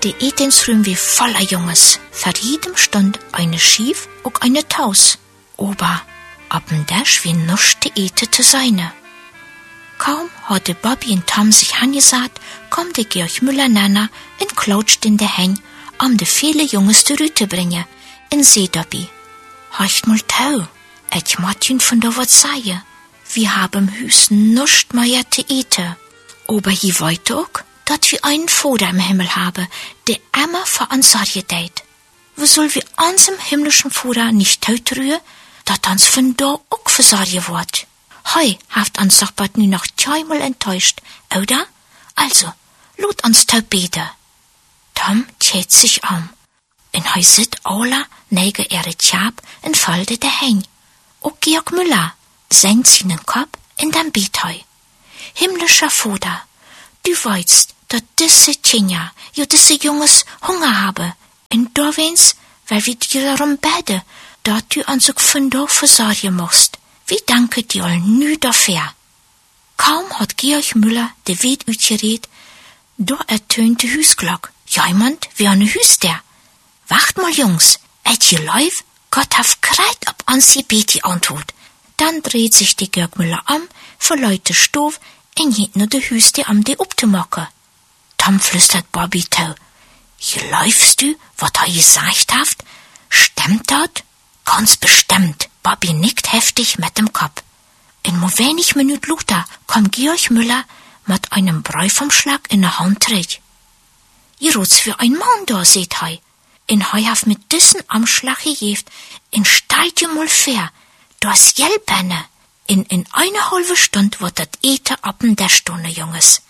Die Etensrum wie voller Junges, für jedem Stund eine Schief und eine Taus. Aber ab'n Dash wie nuschte Ete zu seine. Kaum hatte Bobby und Tom sich angesagt, kommt der Georg Müller-Nanner und klatscht in der Heng, de viele Junges zu Rüte bringen. En seh Dobby, horcht mal tau, ich mat jün von da wat seie. Wir haben im Hüs nuscht mehr zu eten. Aber je weiter auch, dat wir einen Vater im Himmel haben, der immer für uns Sorge tät. Wo soll wir unserem himmlischen Vater nicht taut rühren, dat uns von da auch versorge wird? Hei haft uns doch bald nu noch zweimal enttäuscht, oder? Also, lud uns tau beten. Tom tät sich en hei sit alle nege ihre Tjab en falde de Heng. Ook Georg Müller senkt seinen Kopf in dem Beetheu. Himmlischer Vater, du weißt, dat diese Kinder, ja diese Junges Hunger haben. Und da wens, weil wir dir darum beten, dat du uns auch von da versorgen musst. Wie danke dir nu dafür. Kaum hat Georg Müller de Weet uitgereed, da ertönt die Hüsglock. Jemand wie an Hüs der. Wacht mal, Jungs, et je läuf, Gott haf kreit ob ans Gebet die Antwort. Dann dreht sich die Georg Müller für Leute Stoff, en geht nur de Hüs der de upzumachen. Tom flüstert Bobby tau. Hier läufst du, wat er gesagt haft? Stimmt dat? Ganz bestimmt. Bobby nickt heftig mit dem Kopf. In nur wenig Minuten luter kommt Georg Müller mit einem Brei vom Schlag in der Hand trägt. Ihr rutsch für ein Mann da, seht hei. In hei haf mit dissen Amschlag gejeft, in stalt je mal fair, das Jelpenne. In eine halbe Stunde wird dat Ete ab'n der Stunde, Junges.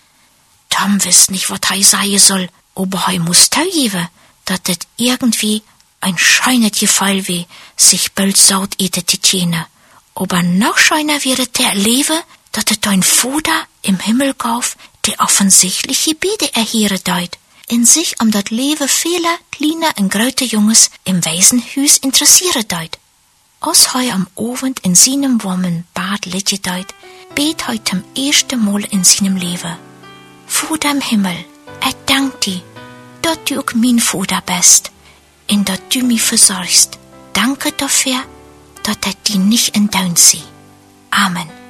Tom wisst nicht, wat hei sei soll, aber hei muss tau geben, dat et irgendwie ein scheunet Gefall weh, sich bald saut Ete zu tjene. Aber noch scheiner wäre der Lewe, dat et dein Vater im Himmel gauf, der offensichtlich Gebete erheere deut. In sich dat Lewe viele kleine und große Junges im Waisenhüs interessiere deut. Als hei am Abend in seinem warmen Bad liege deut, bet hei zum ersten Mal in seinem Leben. Vater im Himmel, dank dir, dat du auch mein Vater bist, und dat du mich versorgst. Danke dafür, dat die nicht entdaunt sie. Amen.